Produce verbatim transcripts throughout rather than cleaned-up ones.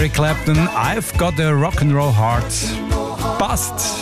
Eric Clapton, I've got a Rock'n'Roll Heart. Passt.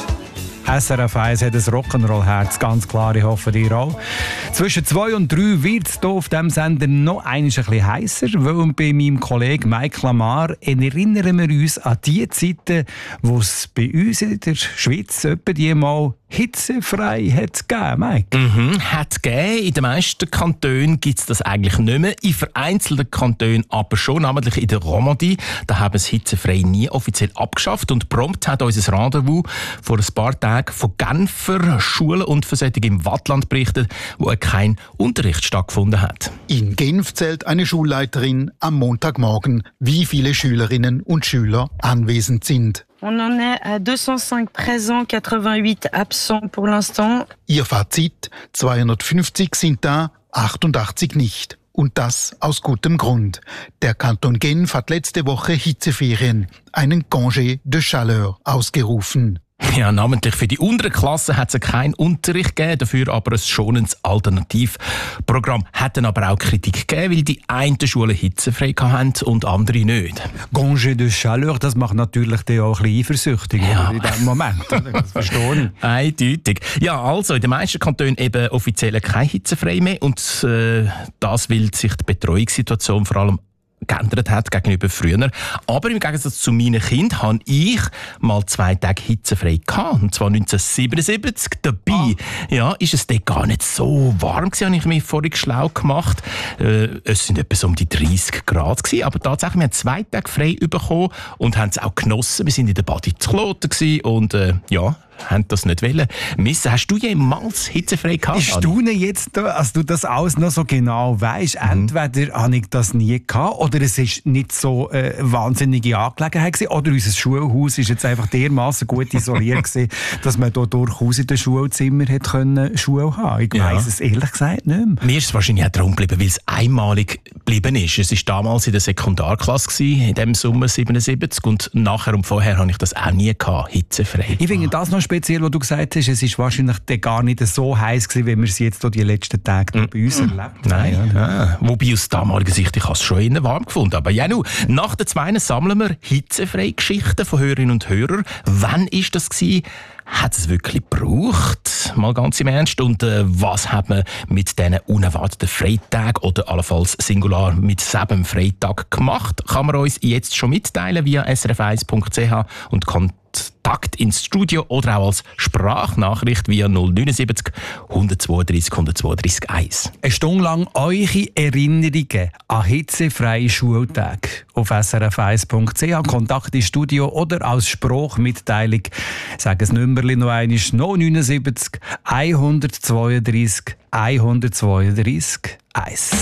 S R F eins hat ein Rock'n'Roll-Herz, ganz klar, ich hoffe dir auch. Zwischen zwei und drei wird es hier auf diesem Sender noch ein bisschen heißer, weil bei meinem Kollegen Mike Lamar erinnern wir uns an die Zeiten, wo es bei uns in der Schweiz etwa die mal hitzefrei hat gegeben, Mike. Mhm, hat gegeben. In den meisten Kantonen gibt es das eigentlich nicht mehr. In vereinzelten Kantonen aber schon, namentlich in der Romandie. Da haben es hitzefrei nie offiziell abgeschafft. Und prompt hat unser Rendezvous vor ein paar Tagen von Genfer Schulen und Versättigung im Wattland berichtet, wo kein Unterricht stattgefunden hat. In Genf zählt eine Schulleiterin am Montagmorgen, wie viele Schülerinnen und Schüler anwesend sind. On en est à deux cent cinq présents, quatre-vingt-huit absents pour l'instant. Ihr Fazit: zweihundertfünfzig sind da, achtundachtzig nicht. Und das aus gutem Grund. Der Kanton Genf hat letzte Woche Hitzeferien, einen Congé de Chaleur, ausgerufen. Ja, namentlich für die unteren Klassen hat es keinen Unterricht gegeben, dafür aber ein schonendes Alternativprogramm. Hat dann aber auch Kritik gegeben, weil die einen Schulen hitzefrei hatten und andere nicht. Congé de Chaleur, das macht natürlich die auch ein bisschen eifersüchtig ja. in diesem Moment. Das verstehe ich. Eindeutig. Ja, also in den meisten Kantonen eben offiziell kein hitzefrei mehr und äh, das, weil sich die Betreuungssituation vor allem geändert hat gegenüber früher. Aber im Gegensatz zu meinen Kindern habe ich mal zwei Tage hitzefrei gehabt. Und zwar neunzehnhundertsiebenundsiebzig. Dabei ah. ja, ist es dort gar nicht so warm gewesen, habe ich mich vorhin schlau gemacht. Äh, es sind etwa so um die dreißig Grad gewesen. Aber tatsächlich, wir haben zwei Tage frei bekommen und haben es auch genossen. Wir sind in der Badi zu Kloten gewesen und äh, ja, haben das nicht wollen missen. Hast du jemals hitzefrei gehabt? Ich staune jetzt, als du das alles noch so genau weisst. Mhm. Entweder habe ich das nie gehabt oder es ist nicht so eine wahnsinnige Angelegenheit gewesen, oder unser Schulhaus ist jetzt einfach dermaßen gut isoliert gewesen, dass man hier durchaus in den Schulzimmer hätte können Schule haben. Ich weiss ja. es ehrlich gesagt nicht mehr. Mir ist es wahrscheinlich auch darum geblieben, weil es einmalig geblieben ist. Es war damals in der Sekundarklasse gewesen, in dem Sommer siebenundsiebzig, und nachher und vorher habe ich das auch nie gehabt, hitzefrei. Ich finde das noch speziell, was du gesagt hast, es ist wahrscheinlich gar nicht so heiß gewesen, wie wir es jetzt die letzten Tage mm. bei uns erlebt haben. Nein, ja. Wobei aus damaliger Sicht, ich habe es schon eher warm gefunden. Aber ja, nu, nach den zwei sammeln wir hitzefreie Geschichten von Hörerinnen und Hörern. Wann war das gewesen? Hat es wirklich gebraucht? Mal ganz im Ernst. Und äh, was hat man mit diesen unerwarteten Freitagen oder allenfalls Singular mit sieben Freitag gemacht? Kann man uns jetzt schon mitteilen via s r f eins punkt c h und Kontakt ins Studio oder auch als Sprachnachricht via null neunundsiebzig, hundertzweiunddreißig, hundertzweiunddreißig eins. Eine Stunde lang eure Erinnerungen an hitzefreie Schultage auf s r f eins punkt c h, Kontakt ins Studio oder als Sprachmitteilung. Sag das Nummerli noch einmal: null neunundsiebzig, hundertzweiunddreißig, hundertzweiunddreißig eins.